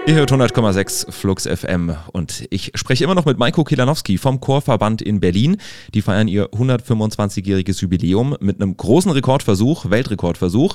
Ihr hört 100,6 Flux FM und ich spreche immer noch mit Majko Kilanowski vom Chorverband in Berlin. Die feiern ihr 125-jähriges Jubiläum mit einem großen Rekordversuch, Weltrekordversuch,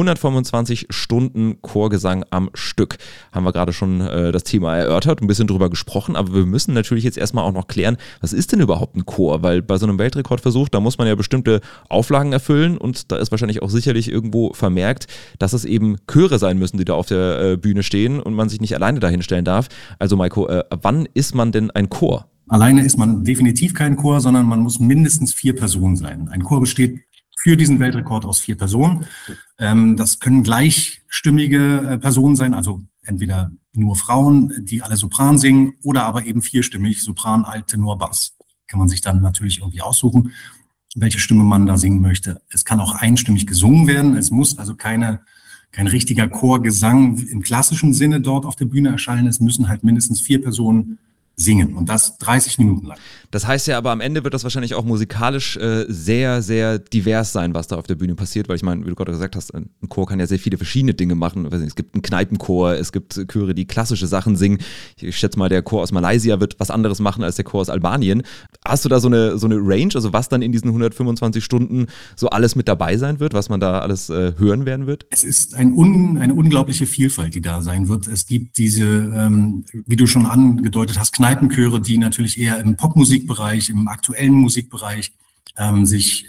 125 Stunden Chorgesang am Stück. Haben wir gerade schon das Thema erörtert, ein bisschen drüber gesprochen, aber wir müssen natürlich jetzt erstmal auch noch klären, was ist denn überhaupt ein Chor? Weil bei so einem Weltrekordversuch, da muss man ja bestimmte Auflagen erfüllen und da ist wahrscheinlich auch sicherlich irgendwo vermerkt, dass es eben Chöre sein müssen, die da auf der Bühne stehen und man sich nicht alleine dahin stellen darf. Also Majko, wann ist man denn ein Chor? Alleine ist man definitiv kein Chor, sondern man muss mindestens 4 Personen sein. Ein Chor besteht für diesen Weltrekord aus 4 Personen. Das können gleichstimmige Personen sein, also entweder nur Frauen, die alle Sopran singen, oder aber eben vierstimmig, Sopran, Alt, Tenor, Bass. Kann man sich dann natürlich irgendwie aussuchen, welche Stimme man da singen möchte. Es kann auch einstimmig gesungen werden. Es muss also kein richtiger Chorgesang im klassischen Sinne dort auf der Bühne erscheinen. Es müssen halt mindestens 4 Personen singen und das 30 Minuten lang. Das heißt ja aber am Ende wird das wahrscheinlich auch musikalisch sehr, sehr divers sein, was da auf der Bühne passiert, weil ich meine, wie du gerade gesagt hast, ein Chor kann ja sehr viele verschiedene Dinge machen. Es gibt einen Kneipenchor, es gibt Chöre, die klassische Sachen singen. Ich schätze mal, der Chor aus Malaysia wird was anderes machen als der Chor aus Albanien. Hast du da so eine Range, also was dann in diesen 125 Stunden so alles mit dabei sein wird, was man da alles hören werden wird? Es ist eine unglaubliche Vielfalt, die da sein wird. Es gibt diese, wie du schon angedeutet hast, Kneipenchöre, die natürlich eher im Popmusikbereich, im aktuellen Musikbereich sich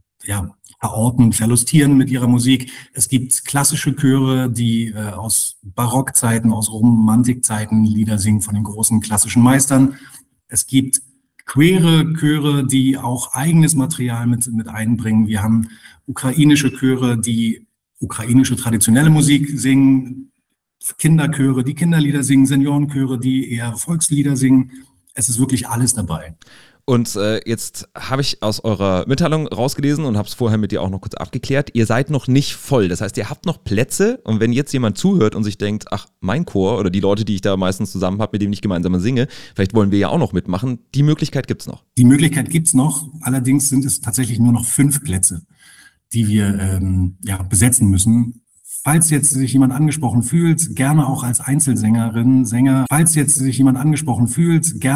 verorten, verlustieren mit ihrer Musik. Es gibt klassische Chöre, die aus Barockzeiten, aus Romantikzeiten Lieder singen von den großen klassischen Meistern. Es gibt queere Chöre, die auch eigenes Material mit einbringen. Wir haben ukrainische Chöre, die ukrainische traditionelle Musik singen, Kinderchöre, die Kinderlieder singen, Seniorenchöre, die eher Volkslieder singen. Es ist wirklich alles dabei. Und jetzt habe ich aus eurer Mitteilung rausgelesen und habe es vorher mit dir auch noch kurz abgeklärt. Ihr seid noch nicht voll. Das heißt, ihr habt noch Plätze. Und wenn jetzt jemand zuhört und sich denkt, ach, mein Chor oder die Leute, die ich da meistens zusammen habe, mit denen ich gemeinsam singe, vielleicht wollen wir ja auch noch mitmachen. Die Möglichkeit gibt's noch. Die Möglichkeit gibt's noch. Allerdings sind es tatsächlich nur noch 5 Plätze, die wir besetzen müssen. Falls jetzt sich jemand angesprochen fühlt, gerne auch als Einzelsängerin, Sänger. Falls jetzt sich jemand angesprochen fühlt, gerne